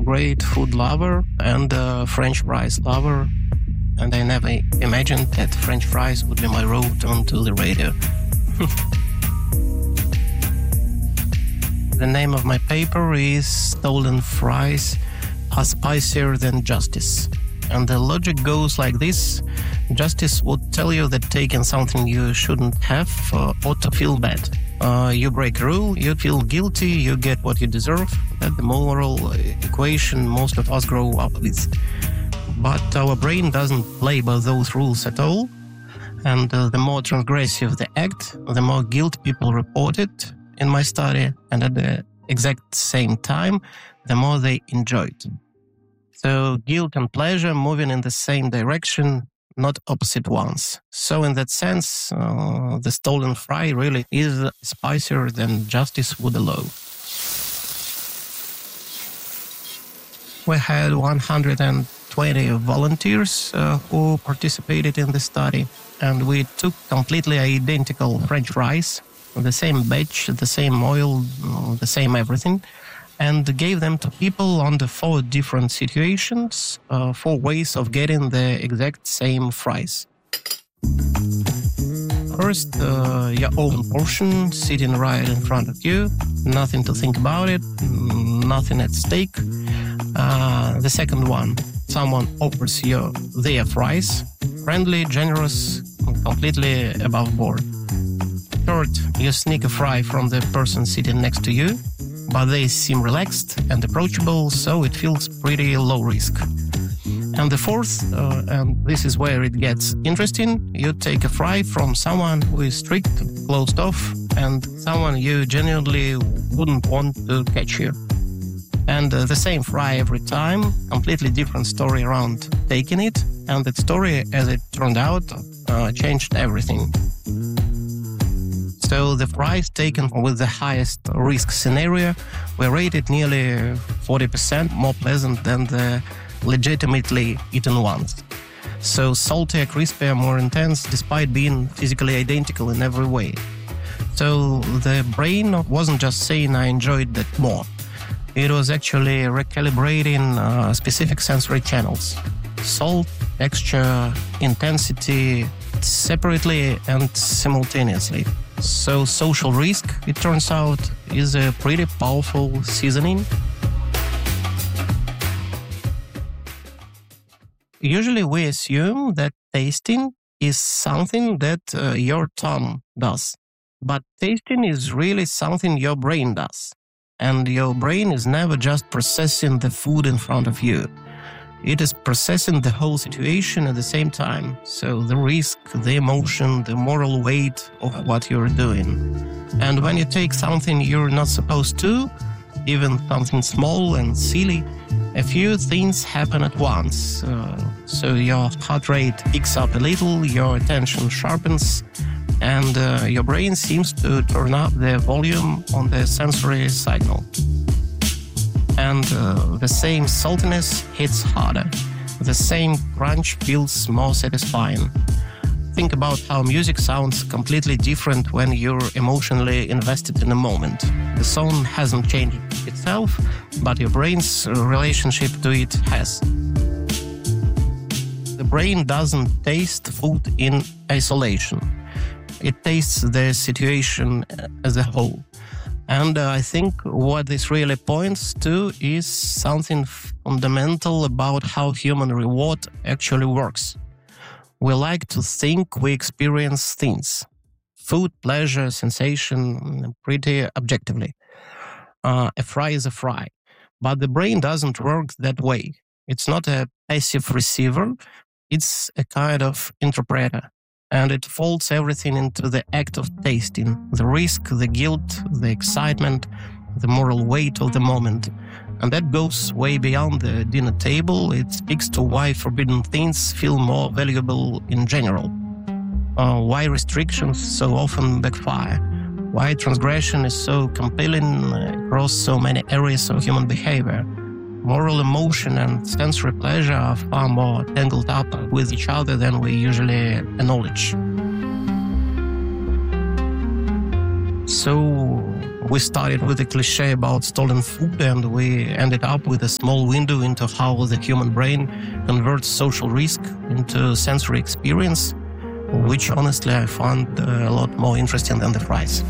great food lover and a French fries lover, and I never imagined that French fries would be my route onto the radio. The name of my paper is Stolen Fries Are Spicier Than Justice. And the logic goes like this. Justice would tell you that taking something you shouldn't have ought to feel bad. You break a rule, you feel guilty, you get what you deserve. That's the moral equation most of us grow up with. But our brain doesn't play by those rules at all. And the more transgressive the act, the more guilt people report it in my study. And at the exact same time, the more they enjoy it. So guilt and pleasure moving in the same direction, not opposite ones. So in that sense, the stolen fry really is spicier than justice would allow. We had 120 volunteers who participated in the study, and we took completely identical French fries, the same batch, the same oil, the same everything, and gave them to people under 4 different situations, 4 ways of getting the exact same fries. First, your own portion sitting right in front of you, nothing to think about it, nothing at stake. The second one, someone offers you their fries, friendly, generous, completely above board. Third, you sneak a fry from the person sitting next to you, but they seem relaxed and approachable, so it feels pretty low risk. And the fourth, and this is where it gets interesting, you take a fry from someone who is strict, closed off, and someone you genuinely wouldn't want to catch you. And the same fry every time, completely different story around taking it, and that story, as it turned out, changed everything. So the fries taken with the highest risk scenario were rated nearly 40% more pleasant than the legitimately eaten ones. So saltier, crispier, more intense, despite being physically identical in every way. So the brain wasn't just saying I enjoyed that more. It was actually recalibrating specific sensory channels. Salt, texture, intensity, separately and simultaneously. So social risk, it turns out, is a pretty powerful seasoning. Usually we assume that tasting is something that your tongue does. But tasting is really something your brain does. And your brain is never just processing the food in front of you. It is processing the whole situation at the same time. So the risk, the emotion, the moral weight of what you're doing. And when you take something you're not supposed to, even something small and silly, a few things happen at once. So your heart rate picks up a little, your attention sharpens, and your brain seems to turn up the volume on the sensory signal. And the same saltiness hits harder. The same crunch feels more satisfying. Think about how music sounds completely different when you're emotionally invested in a moment. The song hasn't changed itself, but your brain's relationship to it has. The brain doesn't taste food in isolation. It tastes the situation as a whole. And I think what this really points to is something fundamental about how human reward actually works. We like to think we experience things, food, pleasure, sensation, pretty objectively. A fry is a fry. But the brain doesn't work that way. It's not a passive receiver. It's a kind of interpreter. And it folds everything into the act of tasting, the risk, the guilt, the excitement, the moral weight of the moment. And that goes way beyond the dinner table. It speaks to why forbidden things feel more valuable in general. Why restrictions so often backfire. Why transgression is so compelling across so many areas of human behavior. Moral emotion and sensory pleasure are far more tangled up with each other than we usually acknowledge. So, We started with a cliche about stolen food, and we ended up with a small window into how the human brain converts social risk into sensory experience, which honestly I found a lot more interesting than the fries.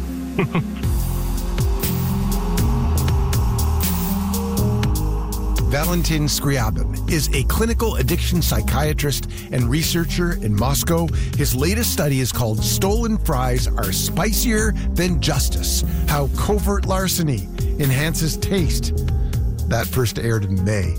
Valentin Scriabin is a clinical addiction psychiatrist and researcher in Moscow. His latest study is called Stolen Fries Are Spicier Than Justice: How Covert Larceny Enhances Taste. That first aired in May.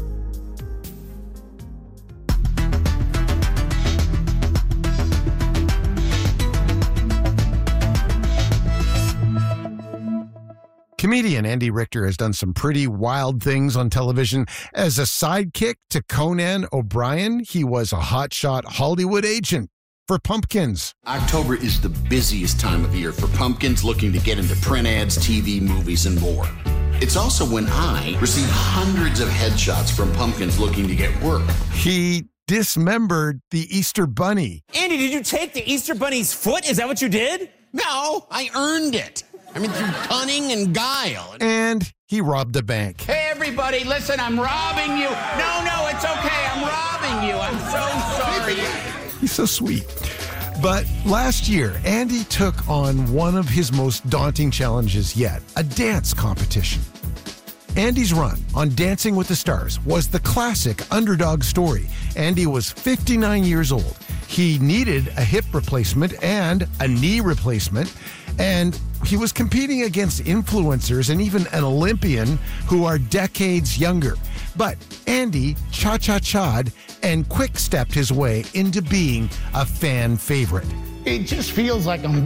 Comedian Andy Richter has done some pretty wild things on television. As a sidekick to Conan O'Brien, he was a hotshot Hollywood agent for Pumpkins. October is the busiest time of year for Pumpkins looking to get into print ads, TV, movies, and more. It's also when I receive hundreds of headshots from Pumpkins looking to get work. He dismembered the Easter Bunny. Andy, did you take the Easter Bunny's foot? Is that what you did? No, I earned it. I mean, through cunning and guile. And he robbed a bank. Hey, everybody, listen, I'm robbing you. No, it's okay. I'm robbing you. I'm so sorry. He's so sweet. But last year, Andy took on one of his most daunting challenges yet, a dance competition. Andy's run on Dancing with the Stars was the classic underdog story. Andy was 59 years old. He needed a hip replacement and a knee replacement, and he was competing against influencers and even an Olympian who are decades younger. But Andy cha-cha-cha'd and quick-stepped his way into being a fan favorite. It just feels like I'm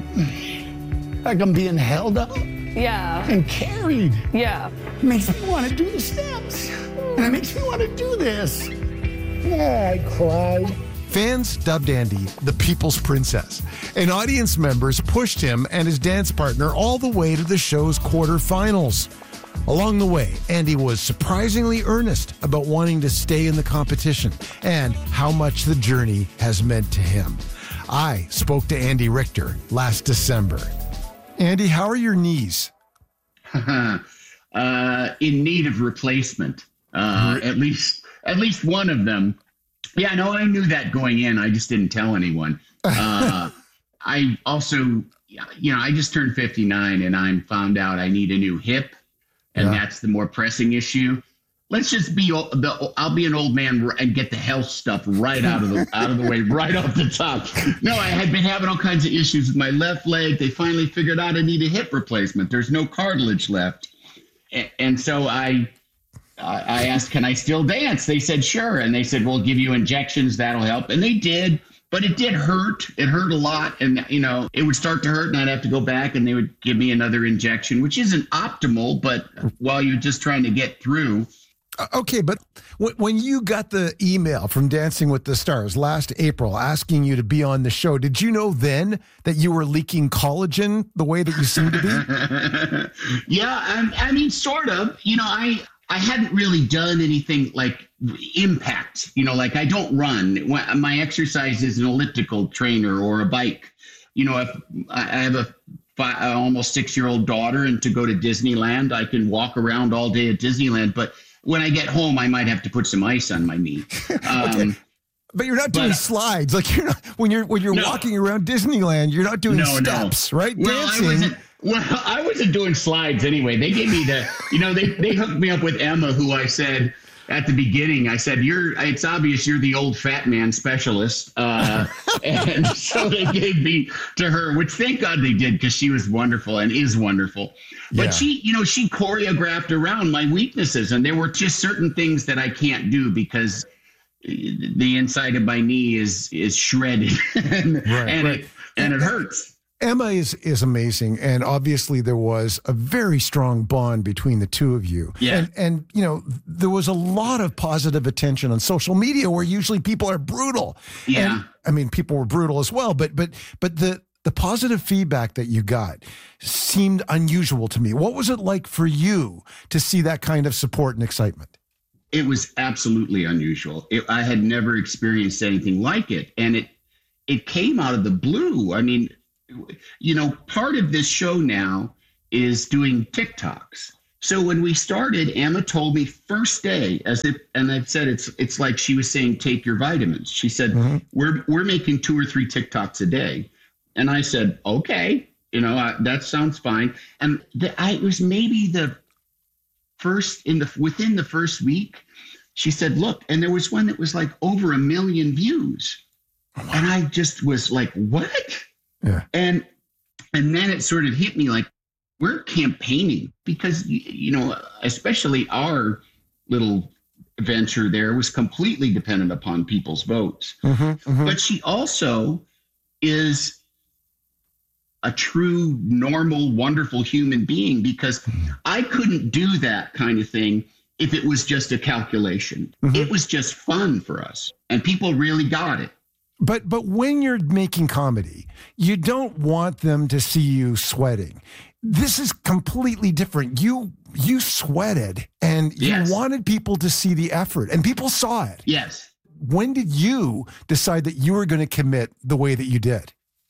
being held up and carried. Yeah. It makes me want to do the steps. And it makes me want to do this. Yeah, I cried. Fans dubbed Andy the People's Princess, and audience members pushed him and his dance partner all the way to the show's quarterfinals. Along the way, Andy was surprisingly earnest about wanting to stay in the competition and how much the journey has meant to him. I spoke to Andy Richter last December. Andy, how are your knees? In need of replacement. At least one of them. Yeah, no, I knew that going in. I just didn't tell anyone. I also, I just turned 59 and I found out I need a new hip, and that's the more pressing issue. Let's just I'll be an old man and get the health stuff right out of the way, right off the top. No, I had been having all kinds of issues with my left leg. They finally figured out I need a hip replacement. There's no cartilage left. And so I asked, can I still dance? They said, sure. And they said, we'll give you injections. That'll help. And they did. But it did hurt. It hurt a lot. And, it would start to hurt and I'd have to go back and they would give me another injection, which isn't optimal. But while you're just trying to get through. Okay, but when you got the email from Dancing with the Stars last April asking you to be on the show, did you know then that you were leaking collagen the way that you seem to be? Yeah, I mean, sort of. I hadn't really done anything like impact. Like I don't run. My exercise is an elliptical trainer or a bike. If I have a almost 6-year-old daughter, and to go to Disneyland, I can walk around all day at Disneyland, but when I get home, I might have to put some ice on my knee. Okay. But you're not doing slides. Like you're not when you're walking around Disneyland, you're not doing steps, right? Well, Dancing. I wasn't doing slides anyway. They gave me they hooked me up with Emma, who I said at the beginning, I said, it's obvious you're the old fat man specialist. And so they gave me to her, which thank God they did, because she was wonderful and is wonderful. But she choreographed around my weaknesses, and there were just certain things that I can't do because the inside of my knee is shredded and it hurts. Emma is amazing, and obviously there was a very strong bond between the two of you. Yeah. And there was a lot of positive attention on social media where usually people are brutal. Yeah. And, I mean, people were brutal as well, but the positive feedback that you got seemed unusual to me. What was it like for you to see that kind of support and excitement? It was absolutely unusual. I had never experienced anything like it, and it came out of the blue. I mean, part of this show now is doing TikToks. So when we started, Emma told me first day, and I've said it's like she was saying, take your vitamins. She said, we're making 2 or 3 TikToks a day. And I said, okay, that sounds fine. And it was maybe the first within the first week, she said, look, and there was one that was like over 1 million views. And I just was like, what? Yeah. And then it sort of hit me like, we're campaigning because, especially our little venture there was completely dependent upon people's votes. But she also is a true, normal, wonderful human being, because I couldn't do that kind of thing if it was just a calculation. It was just fun for us, and people really got it. But when you're making comedy, you don't want them to see you sweating. This is completely different. You sweated, and you wanted people to see the effort, and people saw it. Yes. When did you decide that you were going to commit the way that you did?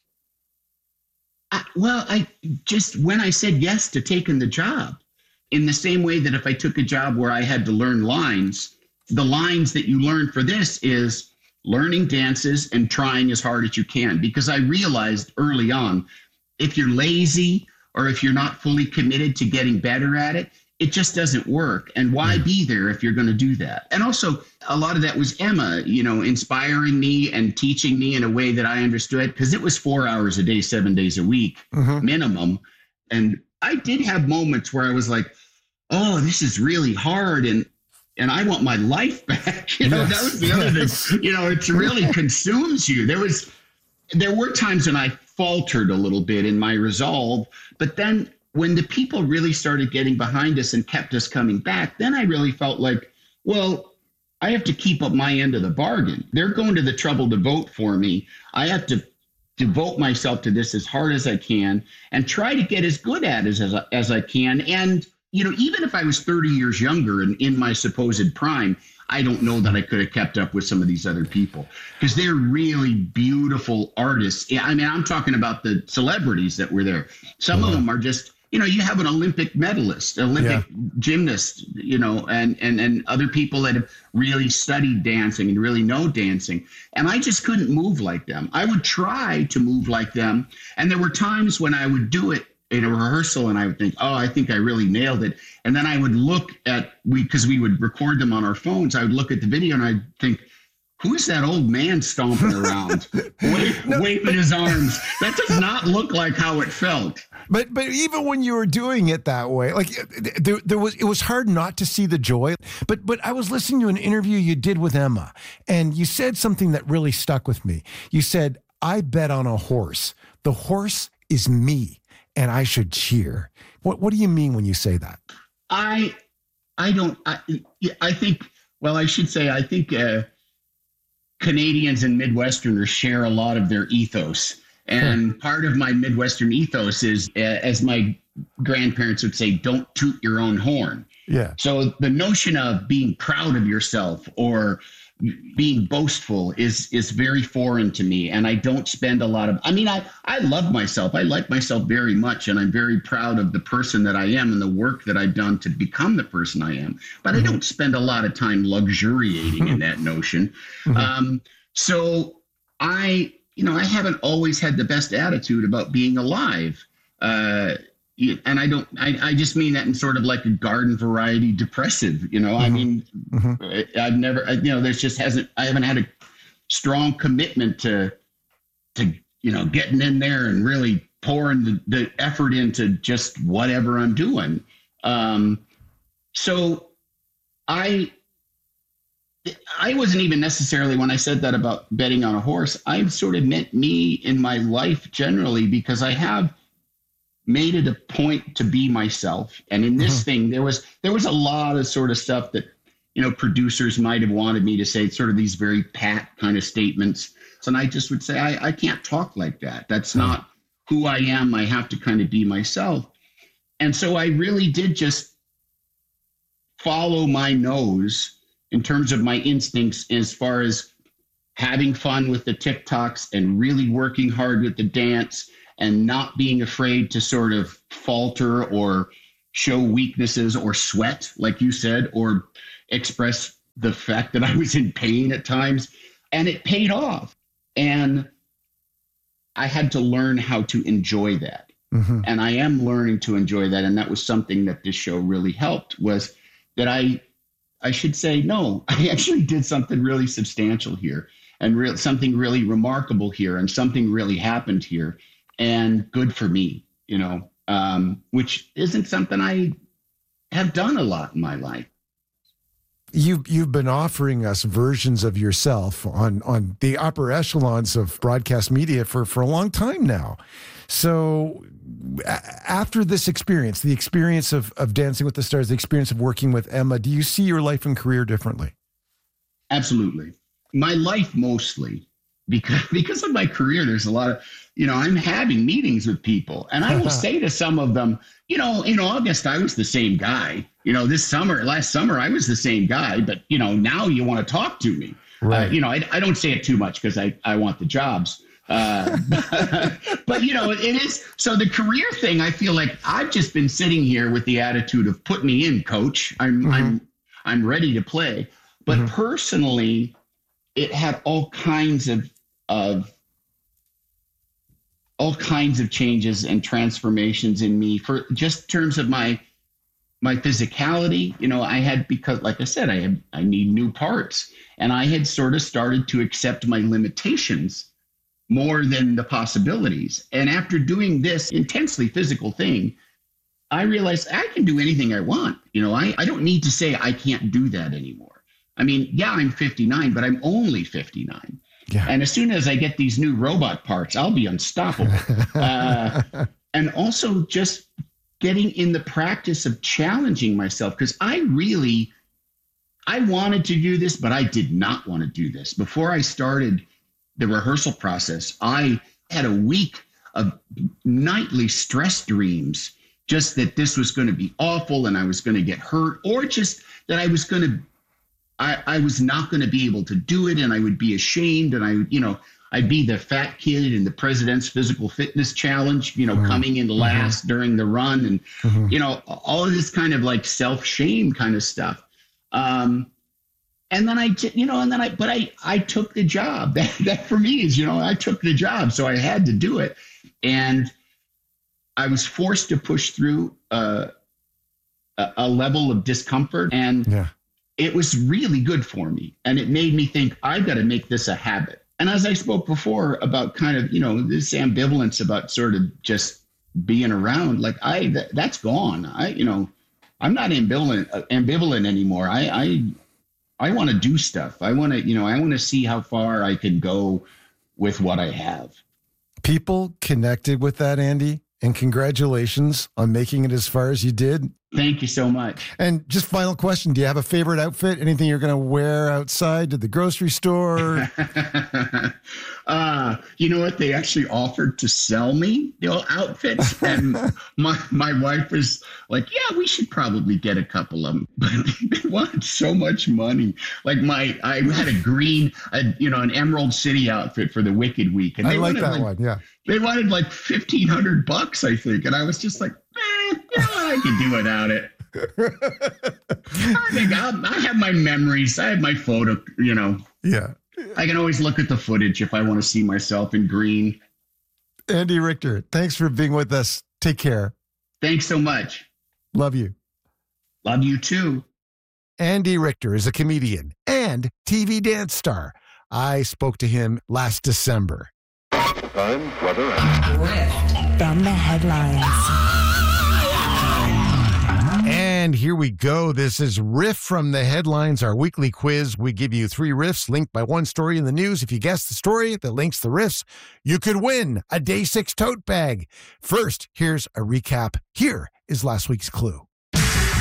When I said yes to taking the job, in the same way that if I took a job where I had to learn lines, the lines that you learn for this is learning dances and trying as hard as you can. Because I realized early on, if you're lazy or if you're not fully committed to getting better at it, it just doesn't work. And why be there if you're going to do that? And also, a lot of that was Emma, inspiring me and teaching me in a way that I understood, because it was 4 hours a day, 7 days a week, minimum. And I did have moments where I was like, oh, this is really hard. And I want my life back. That was the other thing. It really consumes you. There were times when I faltered a little bit in my resolve, but then when the people really started getting behind us and kept us coming back, then I really felt like, well, I have to keep up my end of the bargain. They're going to the trouble to vote for me. I have to devote myself to this as hard as I can and try to get as good at it as I can. And, even if I was 30 years younger and in my supposed prime, I don't know that I could have kept up with some of these other people, because they're really beautiful artists. I mean, I'm talking about the celebrities that were there. Some of them are just, you have an Olympic medalist, Olympic gymnast, and other people that have really studied dancing and really know dancing. And I just couldn't move like them. I would try to move like them. And there were times when I would do it in a rehearsal and I would think, oh, I think I really nailed it. And then I would look because we would record them on our phones. I would look at the video and I'd think, who's that old man stomping around, waving his arms? That does not look like how it felt. But even when you were doing it that way, like it was hard not to see the joy. But I was listening to an interview you did with Emma, and you said something that really stuck with me. You said, I bet on a horse. The horse is me, and I should cheer. What do you mean when you say that? I think Canadians and Midwesterners share a lot of their ethos. And part of my Midwestern ethos is, as my grandparents would say, don't toot your own horn. Yeah. So the notion of being proud of yourself or being boastful is very foreign to me. And I don't spend a lot of, I love myself. I like myself very much. And I'm very proud of the person that I am and the work that I've done to become the person I am. But I don't spend a lot of time luxuriating in that notion. So I haven't always had the best attitude about being alive. And I just mean that in sort of like a garden variety depressive, I mean, I've never, I haven't had a strong commitment to getting in there and really pouring the effort into just whatever I'm doing. So I wasn't even necessarily, when I said that about betting on a horse, I sort of meant me in my life generally, because I have made it a point to be myself. And in this thing, there was a lot of sort of stuff that, producers might have wanted me to say, sort of these very pat kind of statements. And I just would say, I can't talk like that. That's not who I am. I have to kind of be myself. And so I really did just follow my nose in terms of my instincts, as far as having fun with the TikToks and really working hard with the dance and not being afraid to sort of falter or show weaknesses or sweat, like you said, or express the fact that I was in pain at times. And it paid off. And I had to learn how to enjoy that. Mm-hmm. And I am learning to enjoy that. And that was something that this show really helped, was that I should say, no, I actually did something really substantial here, and something really remarkable here, and something really happened here, and good for me, which isn't something I have done a lot in my life. You've been offering us versions of yourself on the upper echelons of broadcast media for a long time now. So after this experience, the experience of Dancing with the Stars, the experience of working with Emma, do you see your life and career differently? Absolutely. My life mostly, because of my career, there's a lot of, I'm having meetings with people, and I will say to some of them, in August, I was the same guy. Last summer, I was the same guy, but, now you want to talk to me. Right. I don't say it too much because I want the jobs. But it is. So the career thing, I feel like I've just been sitting here with the attitude of put me in, coach. I'm ready to play. But personally, it had all kinds of changes and transformations in me, for just terms of my physicality. I had, because like I said, I need new parts, and I had sort of started to accept my limitations more than the possibilities. And after doing this intensely physical thing, I realized I can do anything I want. I don't need to say I can't do that anymore. I mean, yeah, I'm 59, but I'm only 59. Yeah. And as soon as I get these new robot parts, I'll be unstoppable. And also just getting in the practice of challenging myself, because I wanted to do this, but I did not want to do this. Before I started the rehearsal process, I had a week of nightly stress dreams, just that this was going to be awful and I was going to get hurt, or just that I was not going to be able to do it, and I would be ashamed, and I'd be the fat kid in the President's Physical Fitness Challenge, coming in last during the run, and all of this kind of like self-shame kind of stuff. And then I took the job. That for me is, I took the job, so I had to do it, and I was forced to push through a level of discomfort, and it was really good for me. And it made me think, I've got to make this a habit. And as I spoke before about kind of, this ambivalence about sort of just being around, like that's gone. I'm not ambivalent anymore. I want to do stuff. I want to see how far I can go with what I have. People connected with that, Andy, and congratulations on making it as far as you did. Thank you so much. And just final question, do you have a favorite outfit? Anything you're going to wear outside to the grocery store? You know what? They actually offered to sell me outfits. And my wife was like, yeah, we should probably get a couple of them. But they wanted so much money. Like I had a green, an Emerald City outfit for the Wicked Week. And I like that one, yeah. They wanted like $1,500, I think. And I was just like, I can do without it. I think I have my memories. I have my photo, Yeah. I can always look at the footage if I want to see myself in green. Andy Richter, thanks for being with us. Take care. Thanks so much. Love you. Love you too. Andy Richter is a comedian and TV dance star. I spoke to him last December. Time, weather, and Riff from the headlines. And here we go. This is Riff from the Headlines, our weekly quiz. We give you 3 riffs linked by one story in the news. If you guess the story that links the riffs, you could win a Day 6 tote bag. First, here's a recap. Here is last week's clue.